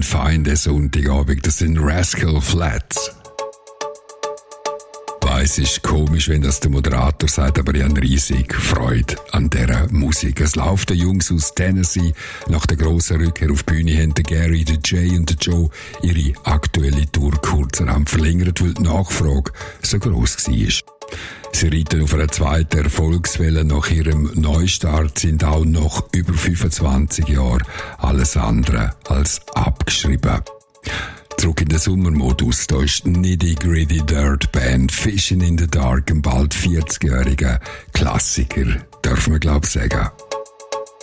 fein, der Sonntagabend. Das sind Rascal Flatts. Es ist komisch, wenn das der Moderator sagt, aber ich habe riesig Freude an dieser Musik. Es läuft den Jungs aus Tennessee. Nach der grossen Rückkehr auf die Bühne haben der Gary, der Jay und der Joe ihre aktuelle Tour kurzerhand verlängert, weil die Nachfrage so gross war. Sie reiten auf einer zweiten Erfolgswelle. Nach ihrem Neustart sind auch noch über 25 Jahre alles andere als abgeschrieben. Zurück in den Sommermodus, da ist die Nitty Gritty Dirt Band Fishing in the Dark, ein bald 40-jähriger Klassiker, darf man glaub sagen.